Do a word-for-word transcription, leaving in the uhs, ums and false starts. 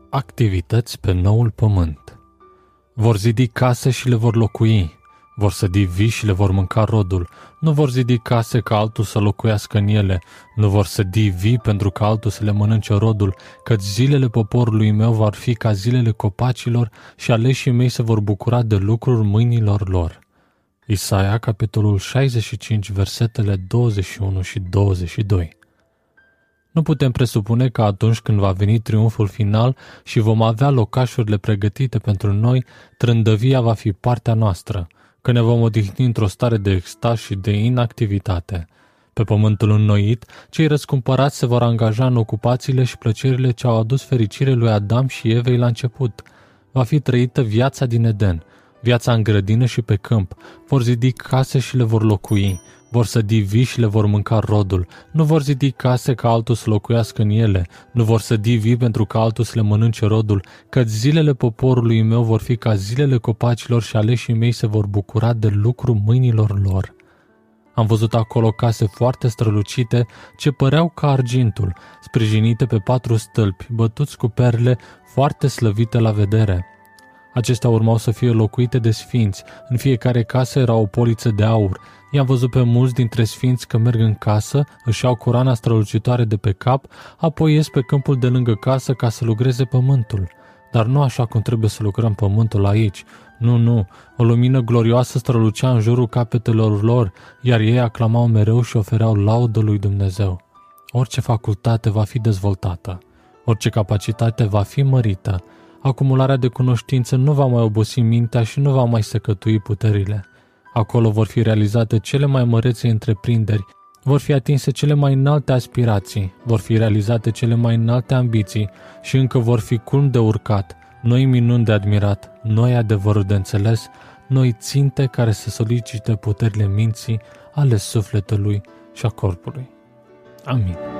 Activități pe noul pământ. Vor zidi case și le vor locui, vor sădi vii și le vor mânca rodul, nu vor zidi case ca altul să locuiască în ele, nu vor sădi vii pentru ca altul să le mănânce rodul, căci zilele poporului meu vor fi ca zilele copacilor și aleșii mei se vor bucura de lucruri mâinilor lor. Isaia, capitolul șaizeci și cinci, versetele douăzeci și unu și douăzeci și doi. Nu putem presupune că atunci când va veni triumful final și vom avea locașurile pregătite pentru noi, trândăvia va fi partea noastră, că ne vom odihni într-o stare de extaz și de inactivitate. Pe pământul înnoit, cei răscumpărați se vor angaja în ocupațiile și plăcerile ce au adus fericire lui Adam și Evei la început. Va fi trăită viața din Eden, viața în grădină și pe câmp, vor zidi case și le vor locui, vor sădi vii și le vor mânca rodul, nu vor zidi case ca altul să locuiască în ele, nu vor sădi vii pentru ca altul să le mănânce rodul, căci zilele poporului meu vor fi ca zilele copacilor și aleșii mei se vor bucura de lucru mâinilor lor. Am văzut acolo case foarte strălucite ce păreau ca argintul, sprijinite pe patru stâlpi, bătuți cu perle foarte slăvite la vedere. Acestea urmau să fie locuite de sfinți, în fiecare casă era o poliță de aur. I-am văzut pe mulți dintre sfinți că merg în casă, își iau coroana strălucitoare de pe cap, apoi ies pe câmpul de lângă casă ca să lucreze pământul. Dar nu așa cum trebuie să lucrăm pământul aici. Nu, nu, o lumină glorioasă strălucea în jurul capetelor lor, iar ei aclamau mereu și ofereau laudă lui Dumnezeu. Orice facultate va fi dezvoltată, orice capacitate va fi mărită, acumularea de cunoștință nu va mai obosi mintea și nu va mai secătui puterile. Acolo vor fi realizate cele mai mărețe întreprinderi, vor fi atinse cele mai înalte aspirații, vor fi realizate cele mai înalte ambiții și încă vor fi culmi de urcat, noi minuni de admirat, noi adevăruri de înțeles, noi ținte care să solicite puterile minții, ale sufletului și a corpului. Amin.